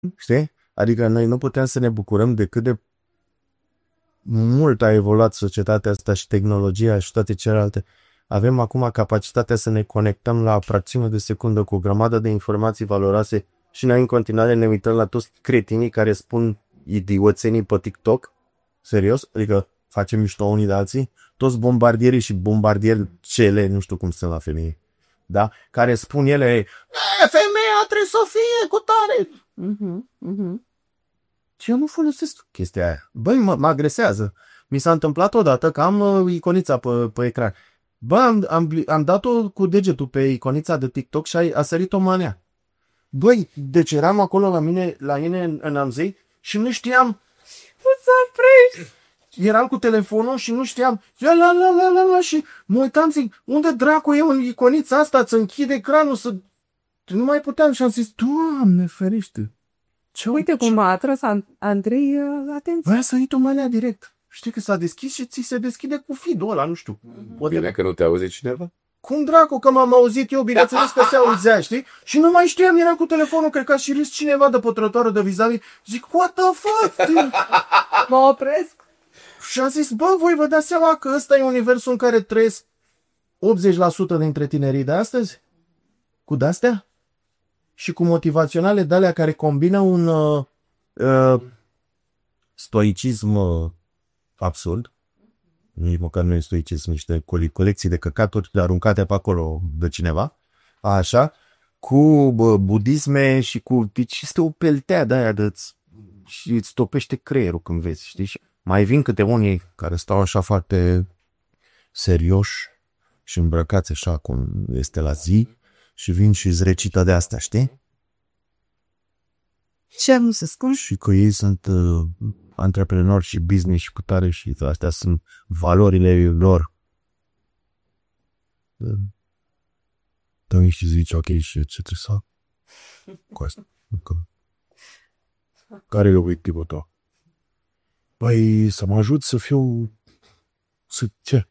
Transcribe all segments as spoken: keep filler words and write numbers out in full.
Știi? Adică noi nu putem să ne bucurăm de cât de mult a evoluat societatea asta și tehnologia și toate celelalte. Avem acum capacitatea să ne conectăm la fracțiune de secundă cu o grămadă de informații valoroase și noi în continuare ne uităm la toți cretinii care spun idioțenii pe TikTok. Serios? Adică facem mișto unii de alții. Toți bombardierii și bombardieri cele, nu știu cum sunt la femei. Da? Care spun ele, e, femeia trebuie să fie cu tare. Uh-huh, uh-huh. Și eu nu folosesc chestia aia. Băi, mă, mă agresează. Mi s-a întâmplat odată că am uh, iconița pe, pe ecran. Bă, am, am, am dat-o cu degetul pe iconița de TikTok și a, a sărit o manea. Băi, deci eram acolo la mine, la mine în, în Amzei și nu știam. Nu s-a oprești. Eram cu telefonul și nu știam. La, la, la, la, la, la, și mă uitam, zic, unde dracu e în iconița asta? Îți închide ecranul să... Nu mai puteam și am zis, Doamne ferește. Ce uite cum a atras Andrei uh, atenție. Băi, a sărit o manea direct. Știi că s-a deschis și ți se deschide cu feed-ul ăla, nu știu. Bine că nu te auzi cineva? Cum dracu, că m-am auzit eu, bineînțeles că se auzea, știi? Și nu mai știam, eram cu telefonul, cred că a și râs cineva de pe trotuarul de vis-a-vis. Zic, what the fuck? Mă opresc. Și am zis, bă, voi vă dați seama că ăsta e universul în care trăiesc optzeci la sută dintre tinerii de astăzi? Cu de-astea? Și cu motivaționale de-alea care combină un uh, uh, stoicism uh, absurd. Nici măcar nu e stoicism, niște colecții de căcaturi aruncate pe acolo de cineva. Așa. Cu bă, budisme și cu... Deci este o peltea de aia de și îți topește creierul când vezi, știi? Și mai vin câte unii care stau așa foarte serioși și îmbrăcați așa cum este la zi și vin și îți recită de astea, știi? Ce nu se spun? Și că ei sunt uh, antreprenori și business și putare și astea sunt valorile lor. Dar și zici, ok, și ce trebuie să fac cu asta? Care e obiectivul tău? Păi să mă ajut să fiu... Să ce?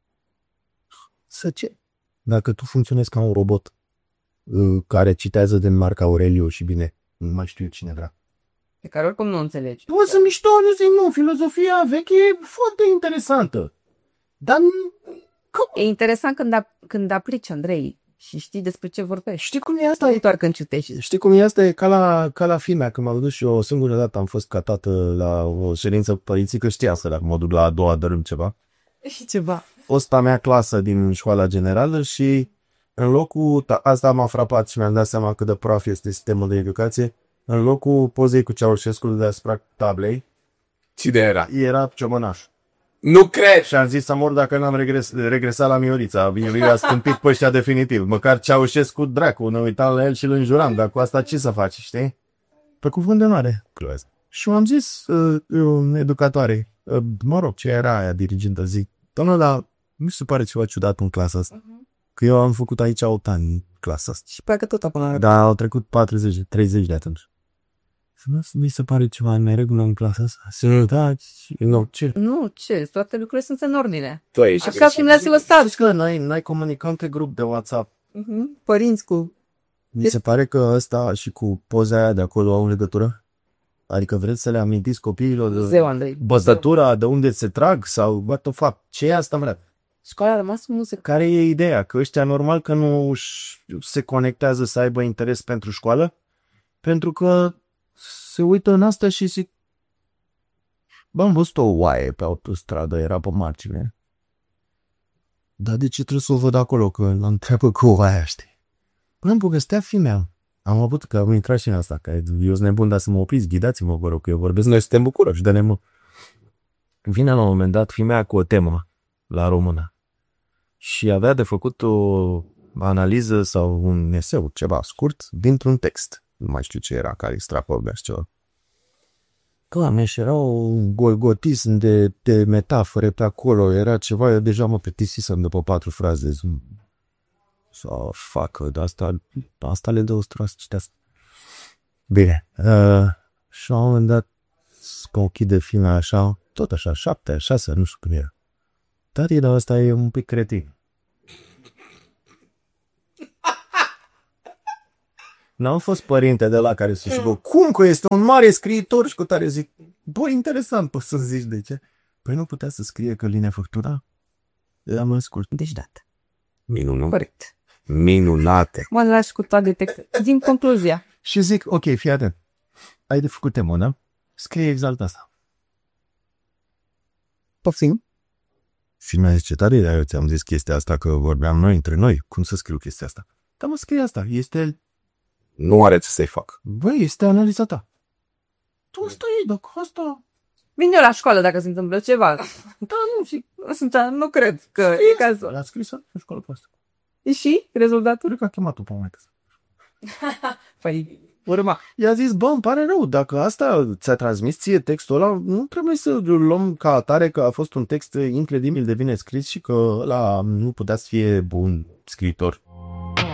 Să ce? Dacă tu funcționezi ca un robot uh, care citează din Marc Aureliu și bine, nu mai știu cine vrea. Pe care oricum nu înțelegi. Tu o să mișto, nu zic, nu, filozofia veche e foarte interesantă. Dar... E interesant când, a, când aplici, Andrei, și știi despre ce vorbești. Știi cum e asta? Nu doar când ciutești. Știi cum e asta? E ca la, ca la filmea, când m-am dus și eu o singură dată am fost ca tată la o ședință părinții, că știa să dacă mă duc la a doua dărâm ceva. Și ceva. Fosta mea clasă din școala generală și în locul, asta m-a frapat și mi-am dat seama cât de praf este sistemul de educație, în locul pozei cu Ceaușescu deasupra tablei, Cine era? era Ciomănaș. Nu cred! Și am zis să mor dacă n-am regres, regresat la Miorița. Eu i-a stâmpit pe ăștia definitiv. Măcar Ceaușescu dracu, ne uitam la el și îl înjuram, dar cu asta ce să faci, știi? Pe cuvânt de mare. Și am zis, uh, eu, educatoare, uh, mă rog, ce era aia dirigintă, zic, doamnă, dar mi se pare ceva ciudat în clasa asta. Uh-huh. Că eu am făcut aici opt ani în clasa asta. Și pleacă tot acum. Dar au trecut patruzeci, treizeci de atunci. Mi se pare ceva în neregulă în clasa asta. Să nu dați, nu, ce? Nu, ce? Toate lucrurile sunt în ordine. Tu ești Așa cum le-ați lăsat. Știi că noi, noi comunicăm pe grup de WhatsApp. Uh-huh. Părinți cu... Mi se pare că ăsta și cu poza aia de acolo au legătură? Adică vreți să le amintiți copiilor de Zeu, Andrei. bătătura, de unde se trag sau what the fuck? Ce e asta, mă? Școala a rămas cu muzică. Care e ideea? Că ăștia normal că nu se conectează să aibă interes pentru școală? Pentru că se uită în asta și zic, bă, am văzut o oaie pe autostradă, era pe margine. Dar de ce trebuie să o văd acolo, că îl întreabă cu oaia, știi? Bă, îmi stea fimea. Am avut că am intrat și în asta, că eu sunt nebun, dar să mă opriți, ghidați-mă, vă rog, că eu vorbesc, noi suntem București, de nemă. Vine la un moment dat fimea cu o temă la română și avea de făcut o analiză sau un eseu, ceva scurt, dintr-un text. Nu mai știu ce era, care extrapolea și ceva. Doamne, și era un golgotism de, de metafore pe acolo, era ceva, eu deja mă plictisisem după patru fraze. Sau, facă, de asta, asta le dă o stroasă, citească. Bine, uh, și la un moment dat, că ochide filmea așa, tot așa, șapte, șase, nu știu cum era. Dar el ăsta e un pic cretin. N-am fost părinte de la care să zic, cum că este un mare scriitor și cu tare zic, bă, interesant, poți să zici de ce? Păi nu putea să scrie Căline Făctura? Am ascult. Deci dat. Minunat. Corect. Minunate. Mă lași cu toate textele. Din concluzia. Și zic, ok, fii atent. Ai de făcut temă, da? Scrie exact asta. Poftim. Și mi-a zis, ce tare, dar eu ți-am zis chestia asta, că vorbeam noi între noi. Cum să scriu chestia asta? Da, mă, scrie asta. Este, Nu are ce să-i fac. băi, este analiza ta. Tu asta e, dacă asta... Vin eu la școală dacă se întâmplă ceva. Da, nu, și da, nu cred că e cazul. L-a scris în școală pe asta. Și rezultatul? Cred că a chemat-o pe momentul Păi, urma. I-a zis, bă, îmi pare rău, dacă asta ți-a transmis ție textul ăla, nu trebuie să luăm ca atare că a fost un text incredibil de bine scris și că ăla nu putea să fie bun scriitor.